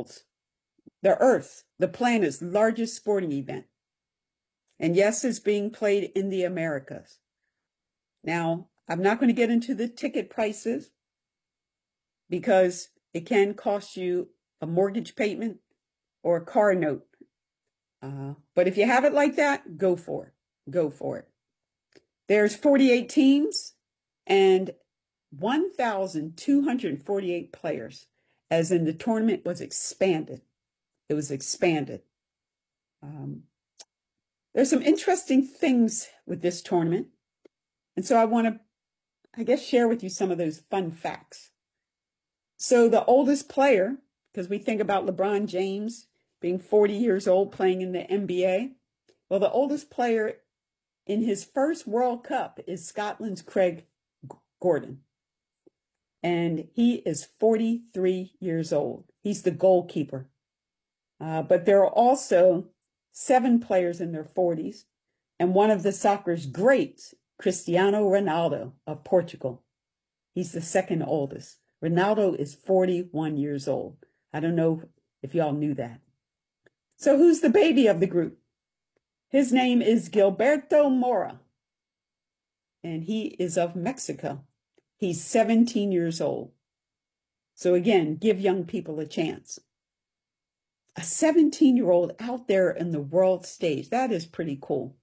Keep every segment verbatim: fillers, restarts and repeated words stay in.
world's, the Earth's, the planet's largest sporting event. And yes, it's being played in the Americas. Now, I'm not going to get into the ticket prices because it can cost you a mortgage payment or a car note. Uh, but if you have it like that, go for it. Go for it. There's forty-eight teams and one thousand two hundred forty-eight players, as in the tournament was expanded. It was expanded. Um, there's some interesting things with this tournament. And so I want to, I guess, share with you some of those fun facts. So the oldest player, because we think about LeBron James being forty years old playing in the N B A. Well, the oldest player in his first World Cup is Scotland's Craig Gordon. And he is forty-three years old. He's the goalkeeper. Uh, but there are also seven players in their forties. And one of the soccer's greats, Cristiano Ronaldo of Portugal. He's the second oldest. Ronaldo is forty-one years old. I don't know if y'all knew that. So who's the baby of the group? His name is Gilberto Mora, and he is of Mexico. He's seventeen years old. So again, give young people a chance. A seventeen-year-old out there in the world stage. That is pretty cool.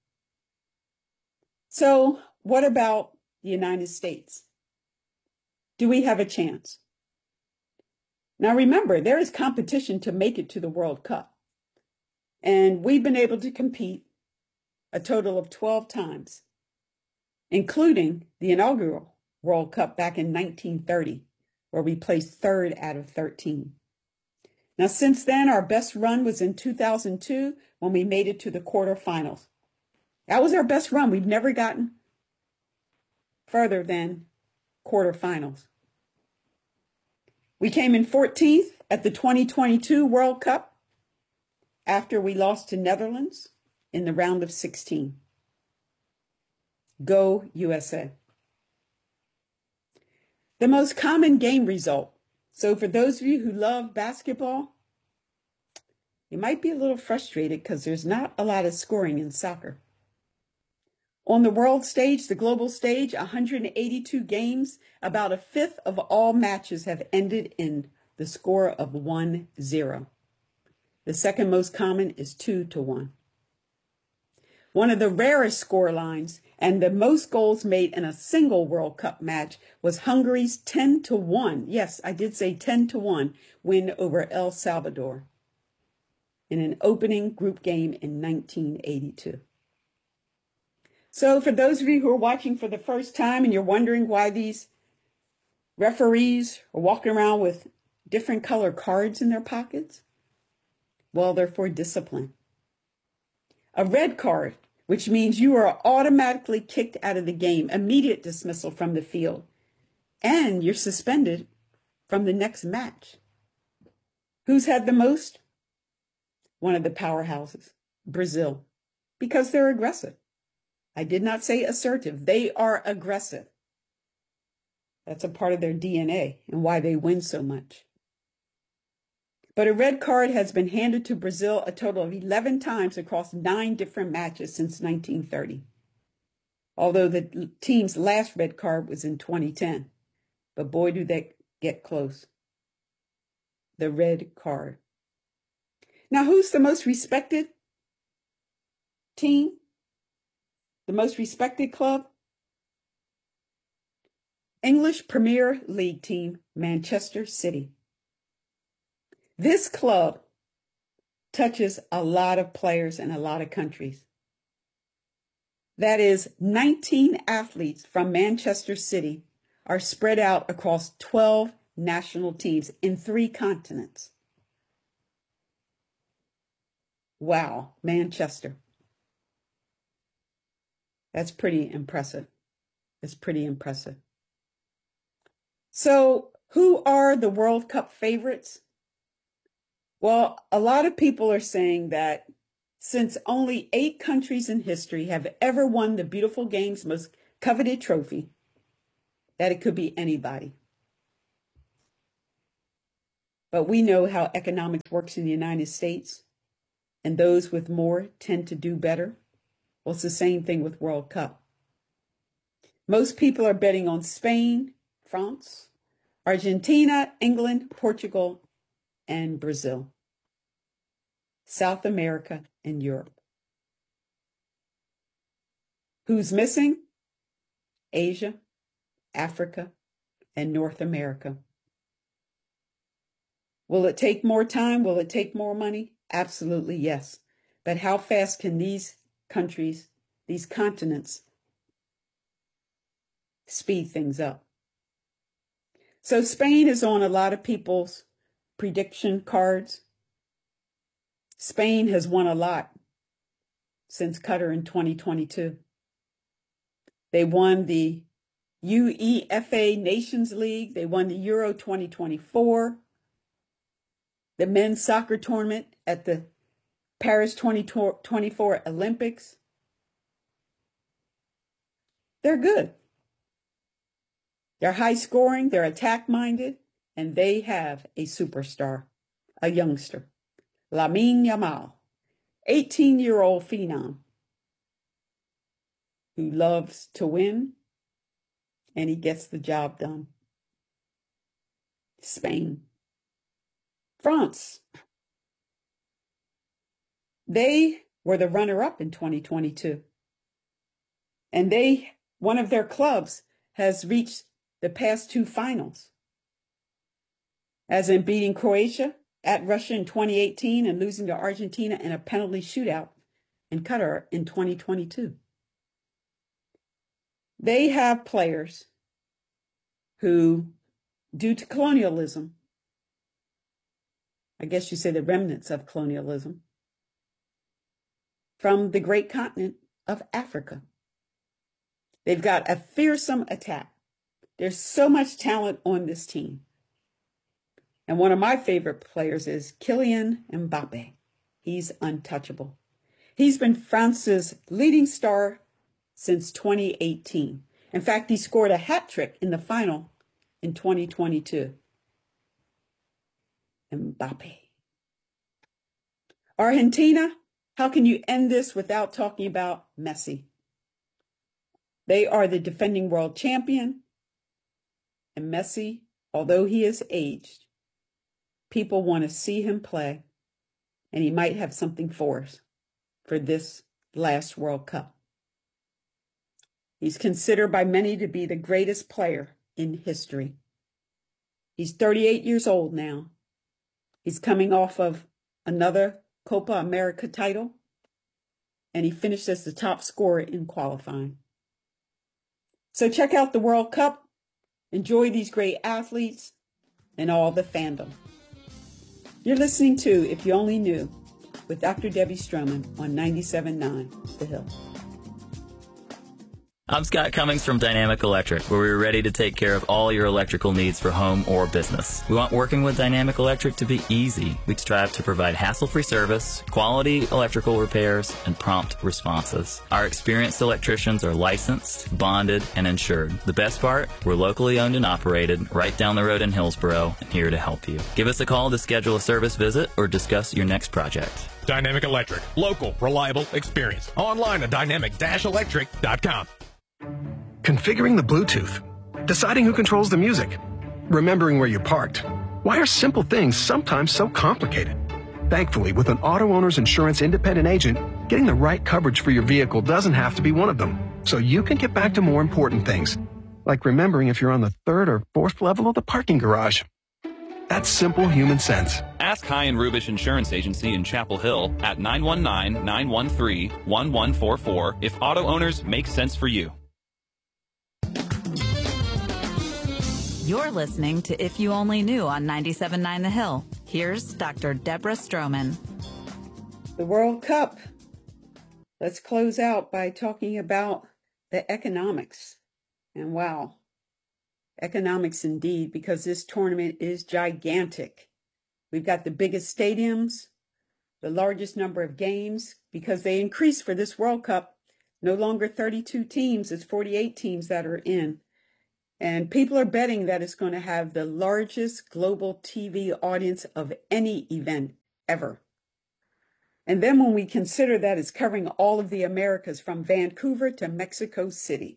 So what about the United States? Do we have a chance? Now remember, there is competition to make it to the World Cup. And we've been able to compete a total of twelve times, including the inaugural World Cup back in nineteen thirty, where we placed third out of thirteen. Now, since then, our best run was in two thousand two when we made it to the quarterfinals. That was our best run. We've never gotten further than quarterfinals. We came in fourteenth at the twenty twenty-two World Cup after we lost to Netherlands in the round of sixteen. Go U S A. The most common game result. So for those of you who love basketball, you might be a little frustrated because there's not a lot of scoring in soccer. On the world stage, the global stage, one hundred eighty-two games, about a fifth of all matches have ended in the score of one zero. The second most common is two to one. One of the rarest score lines and the most goals made in a single World Cup match was Hungary's ten to one. Yes, I did say ten to one win over El Salvador in an opening group game in nineteen eighty-two. So for those of you who are watching for the first time and you're wondering why these referees are walking around with different color cards in their pockets, well, they're for discipline. A red card, which means you are automatically kicked out of the game, immediate dismissal from the field, and you're suspended from the next match. Who's had the most? One of the powerhouses, Brazil, because they're aggressive. I did not say assertive. They are aggressive. That's a part of their D N A and why they win so much. But a red card has been handed to Brazil a total of eleven times across nine different matches since nineteen thirty. Although the team's last red card was in twenty ten. But boy, do they get close. The red card. Now, who's the most respected team? The most respected club? English Premier League team, Manchester City. This club touches a lot of players in a lot of countries. That is, nineteen athletes from Manchester City are spread out across twelve national teams in three continents. Wow, Manchester. That's pretty impressive. That's pretty impressive. So, who are the World Cup favorites? Well, a lot of people are saying that since only eight countries in history have ever won the beautiful game's most coveted trophy, that it could be anybody. But we know how economics works in the United States, and those with more tend to do better. Well, it's the same thing with World Cup. Most people are betting on Spain, France, Argentina, England, Portugal, and Brazil, South America, and Europe. Who's missing? Asia, Africa, and North America. Will it take more time? Will it take more money? Absolutely, yes. But how fast can these countries, these continents, speed things up? So Spain is on a lot of people's prediction cards. Spain has won a lot since Qatar in twenty twenty-two. They won the UEFA Nations League. They won the Euro twenty twenty-four. The men's soccer tournament at the Paris twenty twenty-four Olympics. They're good. They're high scoring, they're attack minded, and they have a superstar, a youngster, Lamine Yamal, eighteen-year-old phenom who loves to win, and he gets the job done. Spain. France. They were the runner-up in twenty twenty-two. And they, one of their clubs has reached the past two finals, as in beating Croatia at Russia in twenty eighteen and losing to Argentina in a penalty shootout in Qatar in twenty twenty-two. They have players who, due to colonialism, I guess you say the remnants of colonialism, from the great continent of Africa. They've got a fearsome attack. There's so much talent on this team. And one of my favorite players is Kylian Mbappe. He's untouchable. He's been France's leading star since twenty eighteen. In fact, he scored a hat trick in the final in twenty twenty-two. Mbappe. Argentina, how can you end this without talking about Messi? They are the defending world champion. And Messi, although he is aged, people want to see him play, and he might have something for us for this last World Cup. He's considered by many to be the greatest player in history. He's thirty-eight years old now. He's coming off of another Copa America title, and he finished as the top scorer in qualifying. So check out the World Cup. Enjoy these great athletes and all the fandom. You're listening to If You Only Knew with Doctor Debbie Stroman on ninety-seven point nine The Hill. I'm Scott Cummings from Dynamic Electric, where we're ready to take care of all your electrical needs for home or business. We want working with Dynamic Electric to be easy. We strive to provide hassle-free service, quality electrical repairs, and prompt responses. Our experienced electricians are licensed, bonded, and insured. The best part, we're locally owned and operated, right down the road in Hillsboro, and here to help you. Give us a call to schedule a service visit or discuss your next project. Dynamic Electric. Local, reliable, experience. Online at dynamic dash electric dot com. Configuring the Bluetooth, deciding who controls the music, remembering where you parked. Why are simple things sometimes so complicated? Thankfully, with an Auto Owners Insurance independent agent, getting the right coverage for your vehicle doesn't have to be one of them, so you can get back to more important things, like remembering if you're on the third or fourth level of the parking garage. That's simple human sense. Ask High and Rubish Insurance Agency in Chapel Hill at nine one nine, nine one three, one one four four if auto owners make sense for you. You're listening to If You Only Knew on ninety-seven point nine The Hill. Here's Doctor Deborah Stroman. The World Cup. Let's close out by talking about the economics. And wow, economics indeed, because this tournament is gigantic. We've got the biggest stadiums, the largest number of games, because they increased for this World Cup. No longer thirty-two teams, it's forty-eight teams that are in. And people are betting that it's going to have the largest global T V audience of any event ever. And then when we consider that it's covering all of the Americas from Vancouver to Mexico City,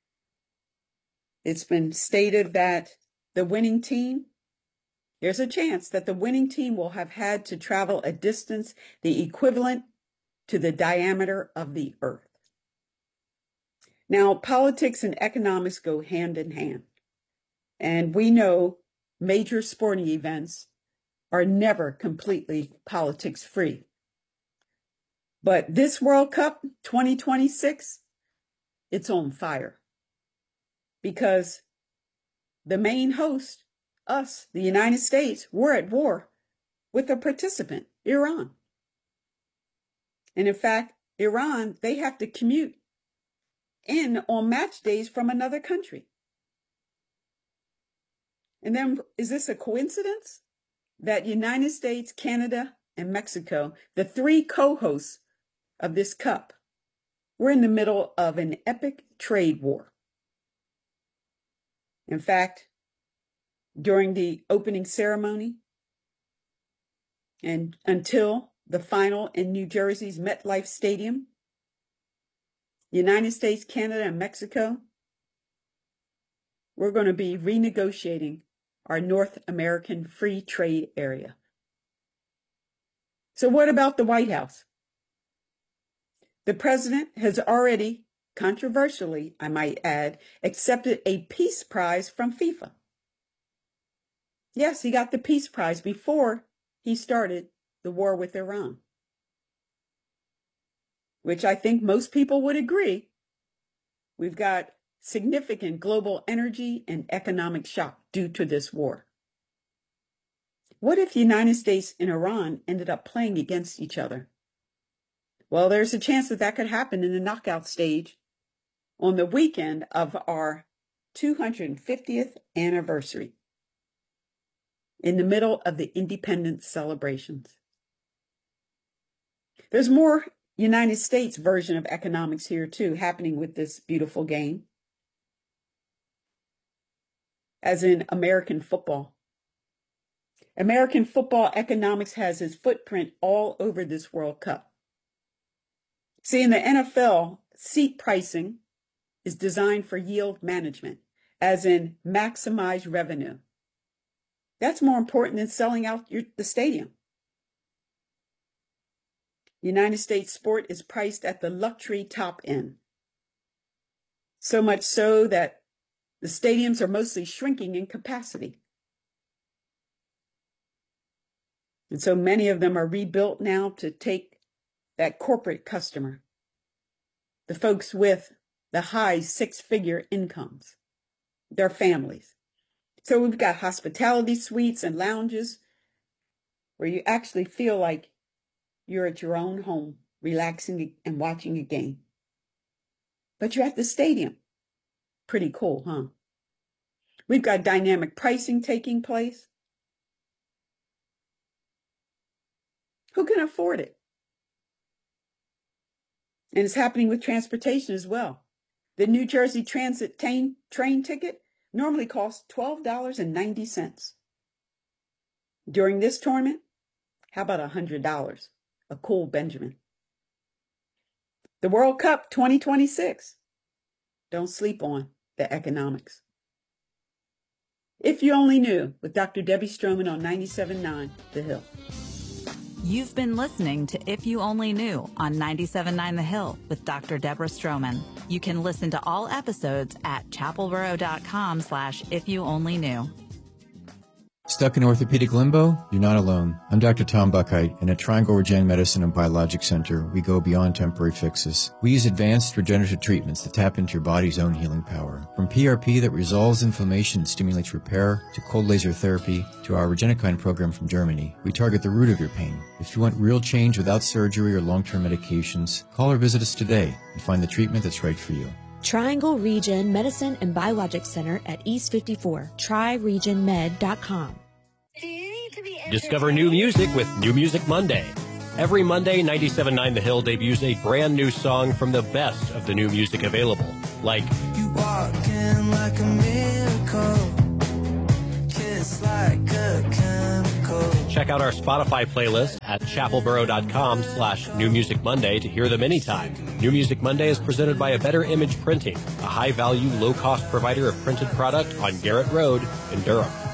it's been stated that the winning team, there's a chance that the winning team will have had to travel a distance the equivalent to the diameter of the Earth. Now, politics and economics go hand in hand. And we know major sporting events are never completely politics free. But this World Cup twenty twenty-six, it's on fire. Because the main host, us, the United States, we're at war with a participant, Iran. And in fact, Iran, they have to commute in on match days from another country. And then, is this a coincidence that United States, Canada, and Mexico, the three co-hosts of this cup, we're in the middle of an epic trade war? In fact, during the opening ceremony and until the final in New Jersey's MetLife Stadium, United States, Canada, and Mexico, we're going to be renegotiating our North American free trade area. So what about the White House? The president has already, controversially, I might add, accepted a peace prize from FIFA. Yes, he got the peace prize before he started the war with Iran, which I think most people would agree. We've got significant global energy and economic shock due to this war. What if the United States and Iran ended up playing against each other? Well, there's a chance that that could happen in the knockout stage on the weekend of our two hundred fiftieth anniversary, in the middle of the independence celebrations. There's more United States version of economics here too, happening with this beautiful game, as in American football. American football economics has its footprint all over this World Cup. See, in the N F L, seat pricing is designed for yield management, as in maximize revenue. That's more important than selling out your, the stadium. United States sport is priced at the luxury top end. So much so that the stadiums are mostly shrinking in capacity. And so many of them are rebuilt now to take that corporate customer, the folks with the high six-figure incomes, their families. So we've got hospitality suites and lounges where you actually feel like you're at your own home, relaxing and watching a game. But you're at the stadium. Pretty cool, huh? We've got dynamic pricing taking place. Who can afford it? And it's happening with transportation as well. The New Jersey Transit train, train ticket normally costs twelve dollars and ninety cents. During this tournament, how about one hundred dollars? A cool Benjamin. The World Cup twenty twenty-six. Don't sleep on the economics. If You Only Knew, with Doctor Debbie Stroman on ninety-seven point nine The Hill. You've been listening to If You Only Knew on ninety-seven point nine The Hill with Doctor Deborah Stroman. You can listen to all episodes at chapelboro.com slash if you only knew. Stuck in orthopedic limbo? You're not alone. I'm Doctor Tom Buckheit, and at Triangle Regen Medicine and Biologic Center, we go beyond temporary fixes. We use advanced regenerative treatments that tap into your body's own healing power. From P R P that resolves inflammation and stimulates repair, to cold laser therapy, to our Regenikine program from Germany, we target the root of your pain. If you want real change without surgery or long-term medications, call or visit us today and find the treatment that's right for you. Triangle Regen Medicine and Biologic Center at East fifty-four, tri regen med dot com. Discover new music with New Music Monday. Every Monday, ninety-seven point nine The Hill debuts a brand new song from the best of the new music available, like You walk in like a mirror. Check out our Spotify playlist at chapelboro.com slash New Music Monday to hear them anytime. New Music Monday is presented by A Better Image Printing, a high-value, low-cost provider of printed product on Garrett Road in Durham.